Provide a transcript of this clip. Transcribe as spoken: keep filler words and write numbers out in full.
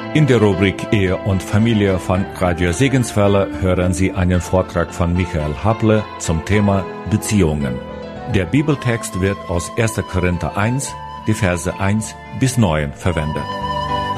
In der Rubrik Ehe und Familie von Radio Segenswelle hören Sie einen Vortrag von Michael Haple zum Thema Beziehungen. Der Bibeltext wird aus erster Korinther eins, die Verse eins bis neun verwendet.